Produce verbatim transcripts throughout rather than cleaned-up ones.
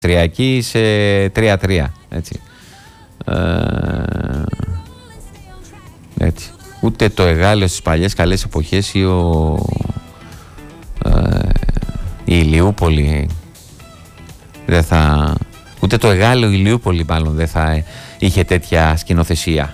Τριακή σε τρία τρία. Έτσι. Ε, έτσι. Ούτε το Εγάλεο στις παλιές καλές εποχές ή ο, ε, η Ηλιούπολη δεν θα... Ούτε το Εγάλεο η Ηλιούπολη μάλλον δεν θα είχε τέτοια σκηνοθεσία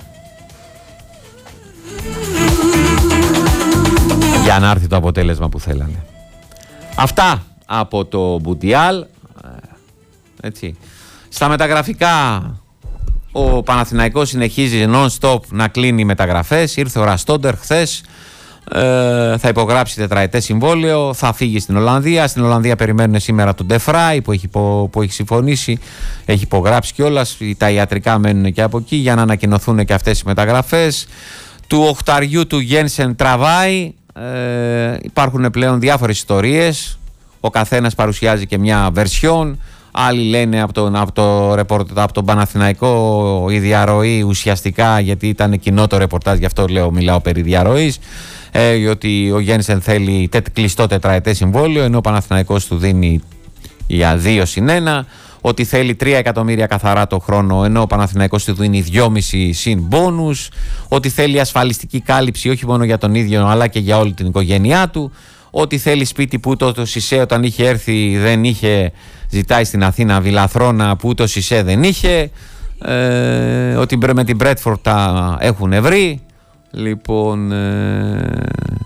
για να έρθει το αποτέλεσμα που θέλανε. Αυτά από το Μπουτιάλ. Έτσι. Στα μεταγραφικά ο Παναθηναϊκός συνεχίζει non-stop να κλείνει μεταγραφές. Ήρθε ο Ραστόντερ χθες, ε, θα υπογράψει τετραετές συμβόλαιο, θα φύγει στην Ολλανδία. Στην Ολλανδία περιμένουν σήμερα τον Ντεφράι που έχει, υπο, που έχει συμφωνήσει, έχει υπογράψει κιόλας. Τα ιατρικά μένουν και από εκεί για να ανακοινωθούν και αυτές οι μεταγραφές. Του οχταριού του Γένσεν τραβάει. Ε, υπάρχουν πλέον διάφορες ιστορίες. Ο καθένας παρουσιάζει και μια βερσιόν. Άλλοι λένε από τον, από το ρεπορτ, από τον Παναθηναϊκό η διαρροή ουσιαστικά, γιατί ήταν κοινό το ρεπορτάζ, γι' αυτό λέω, μιλάω περί διαρροής, ε, ότι ο Γένσεν θέλει τε, κλειστό τετραετές συμβόλαιο, ενώ ο Παναθηναϊκός του δίνει για δύο συν ένα, ότι θέλει τρία εκατομμύρια καθαρά το χρόνο, ενώ ο Παναθηναϊκός του δίνει δυόμισι συν μπόνους, ότι θέλει ασφαλιστική κάλυψη όχι μόνο για τον ίδιο αλλά και για όλη την οικογένειά του, ότι θέλει σπίτι που το, το Σισέ όταν είχε έρθει δεν είχε, ζητάει στην Αθήνα Βιλαθρώνα που το Σισέ δεν είχε, ε, ότι με την Μπρέτφορντ τα έχουν βρει. Λοιπόν, ε,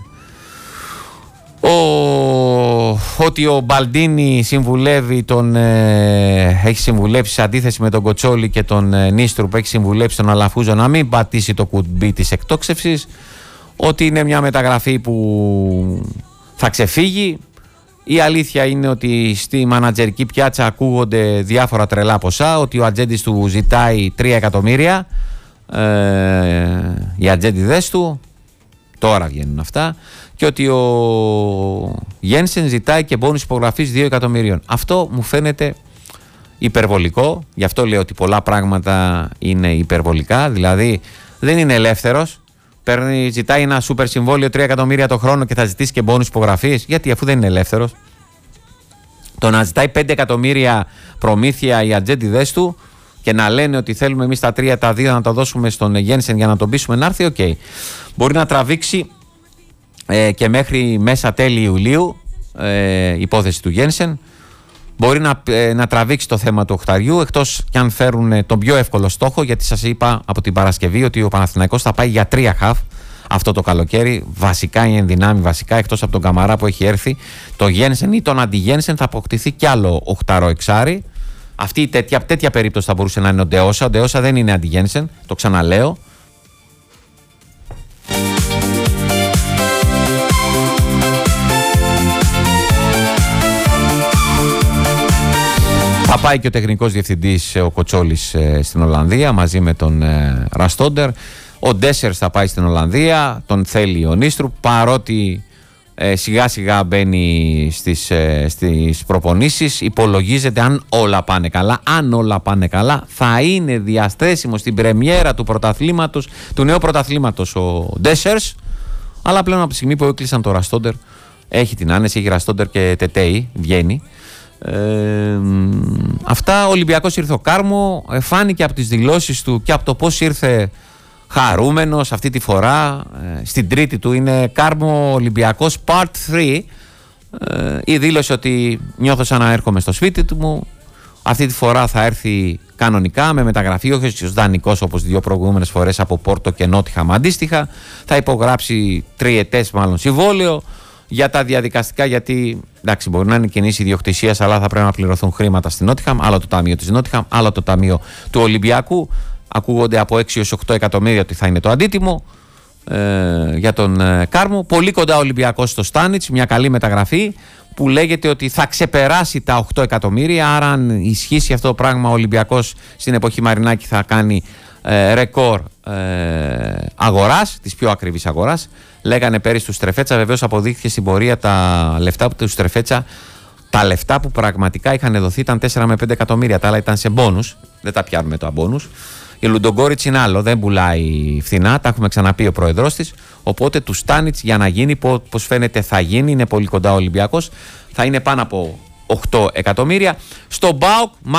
ο, ότι ο Μπαλντίνι συμβουλεύει τον, ε, έχει συμβουλέψει σε αντίθεση με τον Κοτσόλη και τον ε, Νίστρου που έχει συμβουλέψει τον Αλαφούζο να μην πατήσει το κουμπί της εκτόξευσης, ότι είναι μια μεταγραφή που θα ξεφύγει. Η αλήθεια είναι ότι στη μανατζερική πιάτσα ακούγονται διάφορα τρελά ποσά, ότι ο ατζέντης του ζητάει τρία εκατομμύρια, ε, οι ατζέντιδες του, τώρα βγαίνουν αυτά, και ότι ο Γένσεν ζητάει και μπόνους υπογραφής δύο εκατομμυρίων. Αυτό μου φαίνεται υπερβολικό, γι' αυτό λέω ότι πολλά πράγματα είναι υπερβολικά, δηλαδή δεν είναι ελεύθερος. Παίρνει, ζητάει ένα σούπερ συμβόλαιο τρία εκατομμύρια το χρόνο και θα ζητήσει και μπόνους υπογραφής. Γιατί, αφού δεν είναι ελεύθερος. Το να ζητάει πέντε εκατομμύρια προμήθεια οι ατζέντιδες του και να λένε ότι θέλουμε εμείς τα τρία, τα δύο να τα δώσουμε στον Γένσεν για να τον πείσουμε να έρθει, οκ. Okay. Μπορεί να τραβήξει ε, και μέχρι μέσα τέλη Ιουλίου ε, υπόθεση του Γένσεν. Μπορεί να, ε, να τραβήξει το θέμα του οχταριού, εκτός κι αν φέρουν τον πιο εύκολο στόχο, γιατί σας είπα από την Παρασκευή ότι ο Παναθηναϊκός θα πάει για τρία χαφ αυτό το καλοκαίρι. Βασικά η ενδυνάμει, βασικά εκτός από τον Καμαρά που έχει έρθει, το Γένσεν ή τον αντι-Γένσεν θα αποκτηθεί κι άλλο οχταρό εξάρι. Αυτή τέτοια, τέτοια περίπτωση θα μπορούσε να είναι ο Ντεόσα. Ο Ντεόσα δεν είναι αντι-Γένσεν, το ξαναλέω. Θα πάει και ο τεχνικός διευθυντής ο Κοτσόλης ε, στην Ολλανδία μαζί με τον ε, Ραστόντερ. Ο Ντέσσερς θα πάει στην Ολλανδία, τον θέλει ο Νίστρου, παρότι ε, σιγά σιγά μπαίνει στις, ε, στις προπονήσεις. Υπολογίζεται, αν όλα πάνε καλά, αν όλα πάνε καλά, θα είναι διαθέσιμο στην πρεμιέρα του πρωταθλήματος, του νέου πρωταθλήματος ο Ντέσσερς. Αλλά πλέον από τη στιγμή που έκλεισαν το Ραστόντερ, έχει την άνεση, έχει Ραστόντερ και Τετέι, βγαίνει. Ε, αυτά. Ο Ολυμπιακός ήρθε ο Κάρμο, ε, φάνηκε από τις δηλώσεις του και από το πως ήρθε χαρούμενος αυτή τη φορά. Ε, στην τρίτη του είναι Κάρμο Ολυμπιακός Part τρία. Ε, η δήλωση ότι νιώθω σαν να έρχομαι στο σπίτι του μου. Αυτή τη φορά θα έρθει κανονικά με μεταγραφή, όχι ως δανεικός όπως δύο προηγούμενες φορές από Πόρτο και Νότιχαμ αντίστοιχα. Θα υπογράψει τριετές μάλλον συμβόλαιο. Για τα διαδικαστικά, γιατί εντάξει, μπορεί να είναι κινήσει ιδιοκτησίας, αλλά θα πρέπει να πληρωθούν χρήματα στην Νότιχαμ, άλλο το ταμείο της Νότιχαμ, άλλο το ταμείο του Ολυμπιακού. Ακούγονται από έξι έως οκτώ εκατομμύρια ότι θα είναι το αντίτιμο ε, για τον ε, Κάρμο. Πολύ κοντά ο Ολυμπιακός στο Στάνιτς, μια καλή μεταγραφή που λέγεται ότι θα ξεπεράσει τα οκτώ εκατομμύρια. Άρα, αν ισχύσει αυτό το πράγμα, ο Ολυμπιακός στην εποχή Μαρινάκη θα κάνει ε, ρεκόρ ε, αγοράς, της πιο ακριβής αγοράς. Λέγανε πέρυσι του Στρεφέτσα, βεβαίως αποδείχθηκε στην πορεία τα λεφτά που του Στρεφέτσα, τα λεφτά που πραγματικά είχαν δοθεί ήταν τέσσερα με πέντε εκατομμύρια. Τα άλλα ήταν σε μπόνους, δεν τα πιάνουμε το αμπόνους. Η Λουντογκόριτς είναι άλλο, δεν πουλάει φθηνά, τα έχουμε ξαναπεί ο πρόεδρος της. Οπότε του Στάνιτς για να γίνει, πώς φαίνεται θα γίνει, είναι πολύ κοντά ο Ολυμπιακός. Θα είναι πάνω από οκτώ εκατομμύρια. Στο ΠΑΟΚ